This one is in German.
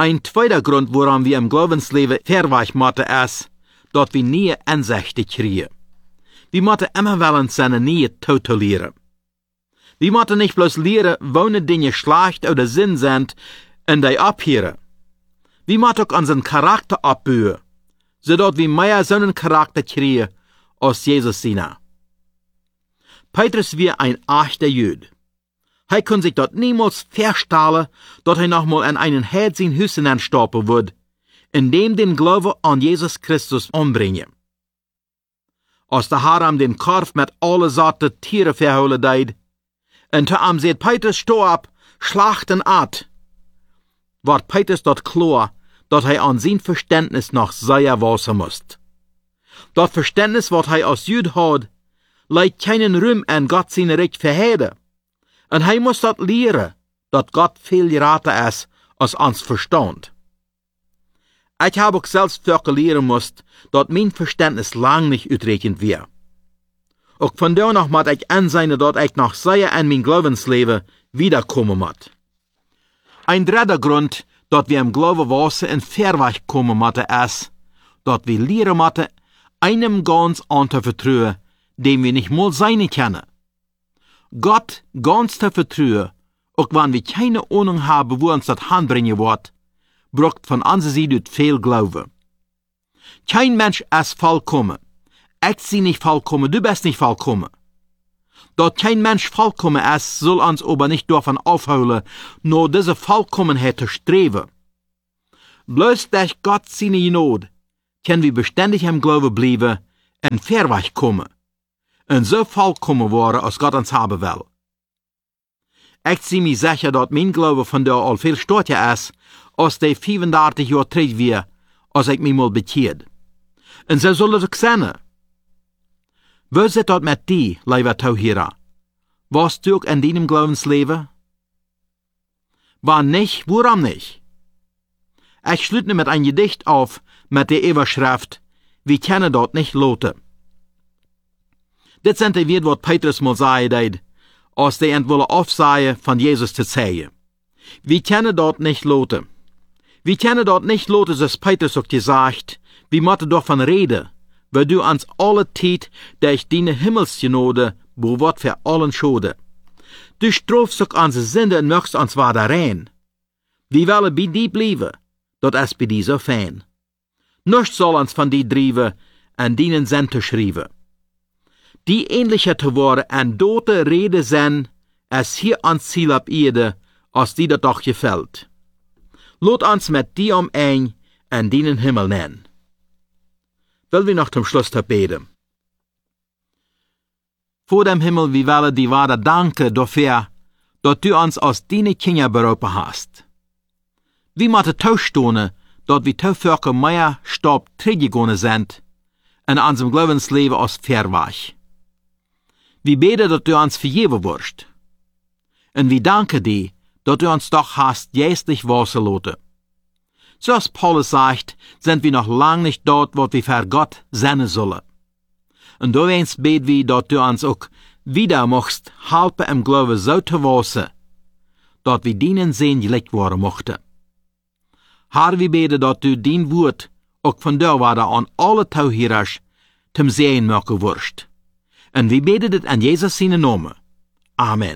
Ein zweiter Grund, warum wir im Glaubensleben verweich moeten, ist, dass wir nie Einsicht kriegen. Wir moeten immer wollen seine Nähe totalieren. Wir moeten nicht bloß leren, welche Dinge schlecht oder Sinn sind, und die abhören. Wir moeten auch unseren Charakter abbauen, sodass wir mehr so einen Charakter kriegen, als Jesus seiner. Petrus war ein echter Jude. Er kann sich dort niemals vorstellen, dass er nochmal in einen Herd sein Hüssen anstoppen wird, indem den Glaube an Jesus Christus umbringen. Als der Herr den Korf mit alle Sorten Tiere verholen deed, und zu ihm seht Petrus, steh ab, schlachten at, wird Petrus dort klar, dass er an sein Verständnis noch sehr wassen muss. Das Verständnis, was er als Jude hat, leidt keinen Ruhm an Gott seine Recht verheden. Und er muss dort lehren, dass Gott viel geraten ist, als uns Verstand. Ich habe auch selbst lernen müssen, dass mein Verständnis lang nicht uitreichend war. Auch von da noch muss ich ansehen, dass ich noch sehr an mein Glaubensleben wiederkommen muss. Ein dritter Grund, dass wir im Glauben wachsen und verweich kommen müssen, ist, dass wir lernen müssen, einem ganz anzuvertrauen, dem wir nicht mal sein können. Gott ganz zu vertrauen, auch wenn wir keine Ahnung haben, wo uns das hinbringen wird, braucht von unserer Seite viel Glaube. Kein Mensch ist vollkommen. Ich bin nicht vollkommen, du bist nicht vollkommen. Dort kein Mensch vollkommen ist, soll uns aber nicht davon aufholen, nur diese Vollkommenheit zu streben. Bloß durch Gott seine Gnade können wir beständig im Glauben bleiben und verweich kommen. Und so vollkommen worden, als Gott uns haben will. Ich zie mir sicher, dass mein Glaube von da al viel stärker ist, als die 35 Jahre terug war, als ich mich mal bekeerd. Und so soll es auch sein. Wo zit dat met die, lieber Zuhörer? Warst du auch in deinem Glaubensleben? Wann nicht, warum nicht? Ich schließe mit einem Gedicht auf, mit der Überschrift, wir können dort nicht loten. Dit sind die Wort, was Petrus mal sagen, als die entwollen aufsagen, von Jesus zu zeigen. Wir können dort nicht loten. Wir können dort nicht loten, so Petrus auch gesagt, wir müssen davon reden, weil du ans alle Zeit, durch deine Himmelsgenode, bewahrt für allen Schode. Du strafst auch unsere Sünde und möchtest uns weiter rein. Wir wollen bei dir bleiben, dat ist bei dir so fein. Nichts soll uns von dir driven, an deinen Sinn zu schreiben. Die ähnlicher zu worden an dote Rede sein, als hier ans Ziel ab Erde, als die dat doch gefällt. Lot uns mit dir ein, an deinen Himmel nennen. Will wir noch zum Schluss beten. Vor dem Himmel, wir wollen dir weiter danken dafür, dass du uns als deine Kinder berufen hast. Wir müssen tauschstehen, dass wir zuvor mehr Staub zurückgegangen sind, in unserem Glaubensleben als verweich. Wir beten, dass du uns vergeben wirst. Und wir danken dir, dass du uns doch hast geistlich wassen lassen. So als Paulus sagt, sind wir noch lang nicht dort, wo wir für Gott sein sollen. Und da beten wir, dass du uns auch wieder mochtst, helfen im Glauben so zu wassen, dass wir deinen Sinn gelegt worden mochten. Herr, wir beten, dass du dein Wort auch von da weiter an alle Zuhörers zum Sehen machen wirst. Und wir beten das an Jesus seinen Namen. Amen.